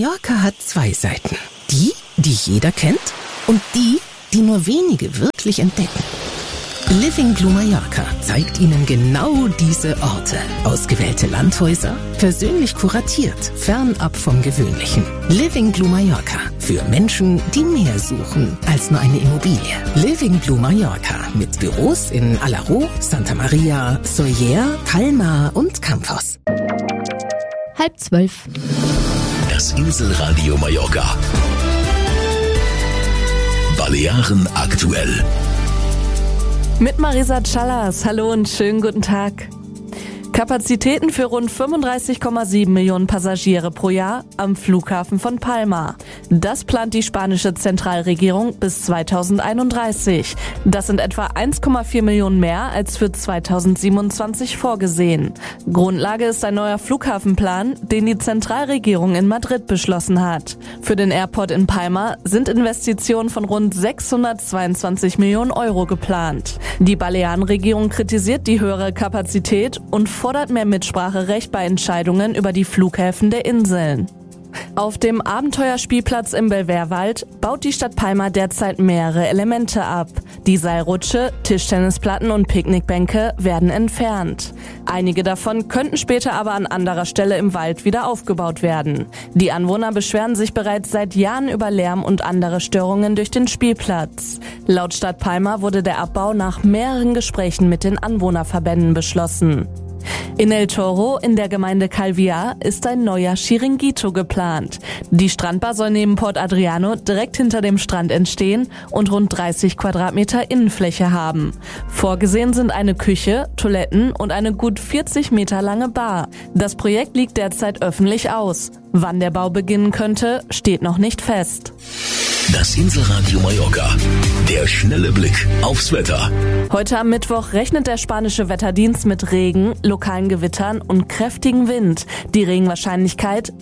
Mallorca hat zwei Seiten. Die jeder kennt und die nur wenige wirklich entdecken. Living Blue Mallorca zeigt Ihnen genau diese Orte. Ausgewählte Landhäuser, persönlich kuratiert, fernab vom Gewöhnlichen. Living Blue Mallorca. Für Menschen, die mehr suchen als nur eine Immobilie. Living Blue Mallorca mit Büros in Alaró, Santa Maria, Sóller, Palma und Campos. 11:30. Das Inselradio Mallorca. Balearen aktuell. Mit Marisa Callas. Hallo und schönen guten Tag. Kapazitäten für rund 35,7 Millionen Passagiere pro Jahr am Flughafen von Palma. Das plant die spanische Zentralregierung bis 2031. Das sind etwa 1,4 Millionen mehr als für 2027 vorgesehen. Grundlage ist ein neuer Flughafenplan, den die Zentralregierung in Madrid beschlossen hat. Für den Airport in Palma sind Investitionen von rund 622 Millionen Euro geplant. Die Balearenregierung kritisiert die höhere Kapazität und fordert mehr Mitspracherecht bei Entscheidungen über die Flughäfen der Inseln. Auf dem Abenteuerspielplatz im Belverwald baut die Stadt Palma derzeit mehrere Elemente ab. Die Seilrutsche, Tischtennisplatten und Picknickbänke werden entfernt. Einige davon könnten später aber an anderer Stelle im Wald wieder aufgebaut werden. Die Anwohner beschweren sich bereits seit Jahren über Lärm und andere Störungen durch den Spielplatz. Laut Stadt Palma wurde der Abbau nach mehreren Gesprächen mit den Anwohnerverbänden beschlossen. In El Toro in der Gemeinde Calviá ist ein neuer Chiringuito geplant. Die Strandbar soll neben Port Adriano direkt hinter dem Strand entstehen und rund 30 Quadratmeter Innenfläche haben. Vorgesehen sind eine Küche, Toiletten und eine gut 40 Meter lange Bar. Das Projekt liegt derzeit öffentlich aus. Wann der Bau beginnen könnte, steht noch nicht fest. Das Inselradio Mallorca. Der schnelle Blick aufs Wetter. Heute am Mittwoch rechnet der spanische Wetterdienst mit Regen, lokalen Gewittern und kräftigem Wind. Die Regenwahrscheinlichkeit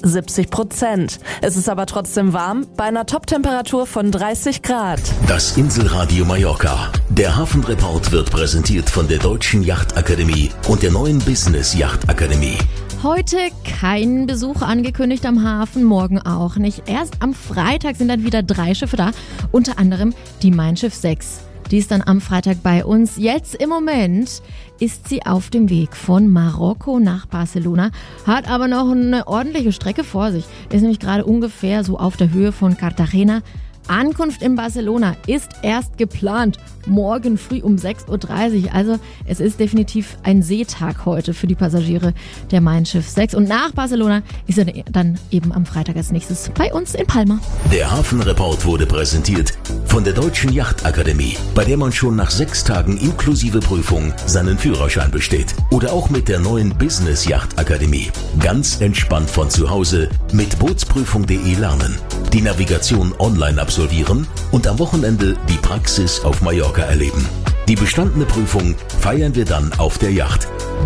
70%. Es ist aber trotzdem warm, bei einer Toptemperatur von 30 Grad. Das Inselradio Mallorca. Der Hafenreport wird präsentiert von der Deutschen Yachtakademie und der neuen Business Yachtakademie. Heute kein Besuch angekündigt am Hafen, morgen auch nicht. Erst am Freitag sind dann wieder 3 Schiffe da, unter anderem die Mein Schiff 6. Die ist dann am Freitag bei uns. Jetzt im Moment ist sie auf dem Weg von Marokko nach Barcelona, hat aber noch eine ordentliche Strecke vor sich. Ist nämlich gerade ungefähr so auf der Höhe von Cartagena. Ankunft in Barcelona ist erst geplant, morgen früh um 6:30 Uhr. Also es ist definitiv ein Seetag heute für die Passagiere der Mein Schiff 6. Und nach Barcelona ist er dann eben am Freitag als nächstes bei uns in Palma. Der Hafenreport wurde präsentiert von der Deutschen Yachtakademie, bei der man schon nach 6 Tagen inklusive Prüfung seinen Führerschein besteht. Oder auch mit der neuen Business Yachtakademie. Ganz entspannt von zu Hause mit bootsprüfung.de lernen. Die Navigation online absolvieren und am Wochenende die Praxis auf Mallorca erleben. Die bestandene Prüfung feiern wir dann auf der Yacht.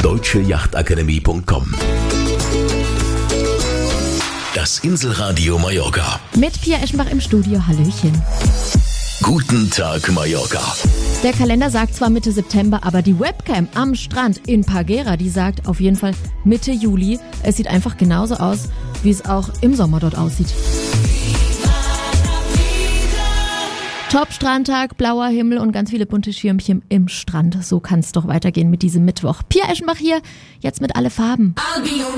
deutscheyachtakademie.com. Das Inselradio Mallorca. Mit Pia Eschenbach im Studio. Hallöchen. Guten Tag, Mallorca. Der Kalender sagt zwar Mitte September, aber die Webcam am Strand in Parguera, die sagt auf jeden Fall Mitte Juli. Es sieht einfach genauso aus, wie es auch im Sommer dort aussieht. Top-Strandtag, blauer Himmel und ganz viele bunte Schirmchen im Strand. So kann es doch weitergehen mit diesem Mittwoch. Pia Eschenbach hier, jetzt mit Alle Farben.